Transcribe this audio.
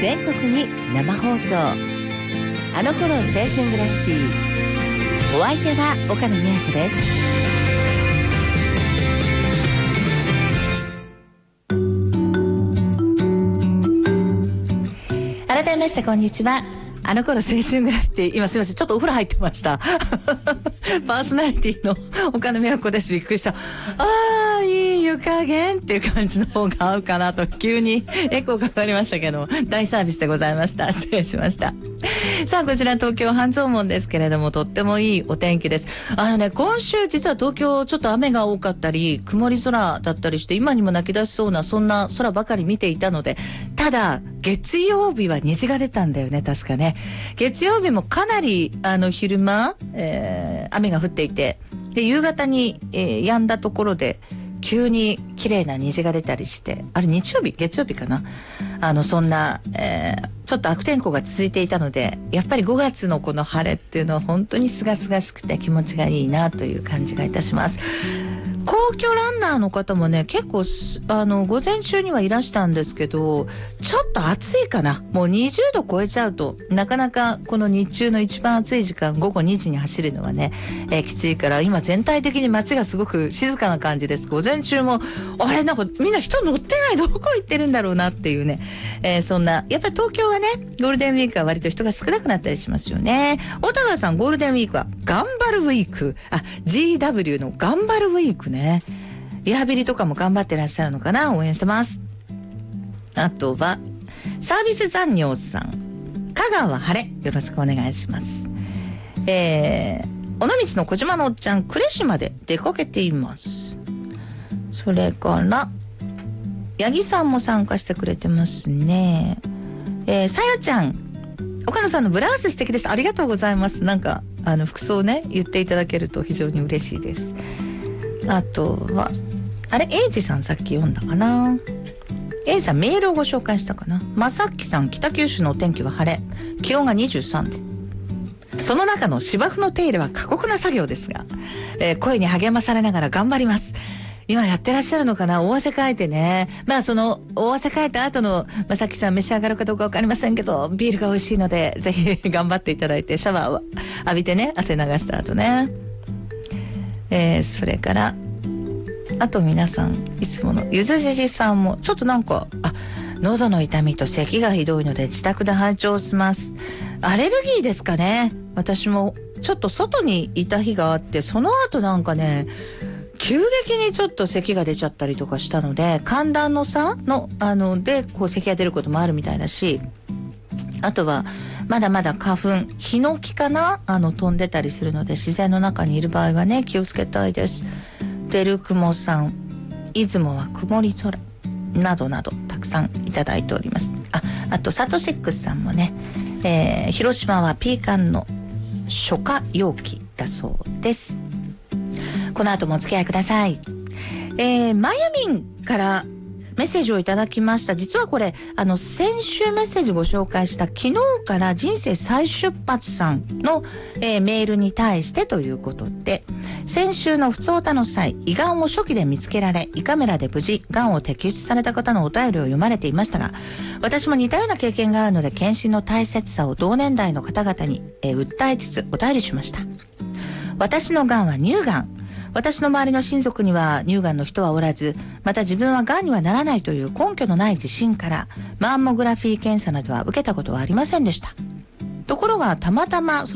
全国に生放送、あの頃青春グラフィティ。お相手は岡野美和子です。改めましてこんにちは。あの頃青春グラフィティ、今すみません、ちょっとお風呂入ってましたパーソナリティの岡野美和子です。びっくりした。いい湯加減っていう感じの方が合うかなと急にエコーかかりましたけど、大サービスでございました。失礼しました。さあ、こちら東京半蔵門ですけれども、とってもいいお天気です。今週実は東京ちょっと雨が多かったり曇り空だったりして、今にも泣き出しそうなそんな空ばかり見ていたので、ただ月曜日は虹が出たんだよね、確かね。月曜日もかなり昼間、雨が降っていて、で夕方に、止んだところで急に綺麗な虹が出たりして、あれ日曜日月曜日かな、そんな、ちょっと悪天候が続いていたので、やっぱり5月のこの晴れっていうのは本当に清々しくて気持ちがいいなという感じがいたします。皇居ランナーの方もね、結構午前中にはいらしたんですけど、ちょっと暑いかな。もう20度超えちゃうとなかなかこの日中の一番暑い時間、午後2時に走るのはね、きついから、今全体的に街がすごく静かな感じです。午前中もあれ、なんかみんな人乗ってない、どこ行ってるんだろうなっていうね、そんな、やっぱり東京はね、ゴールデンウィークは割と人が少なくなったりしますよね。大田川さん、ゴールデンウィークは頑張るウィーク、GW の頑張るウィークね。リハビリとかも頑張ってらっしゃるのかな。応援してます。あとはサービス残業さん、香川晴れ、よろしくお願いします。尾道の小島のおっちゃん、呉市まで出かけています。それから八木さんも参加してくれてますね。さやちゃん、岡野さんのブラウス素敵です。ありがとうございます。なんか服装ね、言っていただけると非常に嬉しいです。あとはエイジさん、さっき読んだかな。エイジさんメールをご紹介したかな。まさっきさん、北九州のお天気は晴れ、気温が23度。その中の芝生の手入れは過酷な作業ですが、声に励まされながら頑張ります。今やってらっしゃるのかな。大汗かいてね。その大汗かいた後のまさきさん、召し上がるかどうかわかりませんけど、ビールが美味しいのでぜひ頑張っていただいて、シャワーを浴びてね、汗流した後ね。それからあと皆さん、いつものゆずじじさんもちょっとなんか喉の痛みと咳がひどいので自宅で拝聴します。アレルギーですかね。私もちょっと外にいた日があって、その後なんかね、急激にちょっと咳が出ちゃったりとかしたので、寒暖の差のでこう咳が出ることもあるみたいだし、あとはまだまだ花粉、ヒノキかな、飛んでたりするので、自然の中にいる場合はね、気をつけたいです。デルクモさん、出雲は曇り空などなどたくさんいただいております。あとサトシックスさんもね、広島はピーカンの初夏陽気だそうです。この後もお付き合いください。マユミンからメッセージをいただきました。実はこれ先週メッセージご紹介した昨日から人生再出発さんの、メールに対してということで、先週のふつおたの際、胃がんを初期で見つけられ、胃カメラで無事がんを摘出された方のお便りを読まれていましたが、私も似たような経験があるので、検診の大切さを同年代の方々に、訴えつつお便りしました。私のがんは乳がん。私の周りの親族には乳がんの人はおらず、また自分はがんにはならないという根拠のない自信から、マンモグラフィー検査などは受けたことはありませんでした。ところがたまたま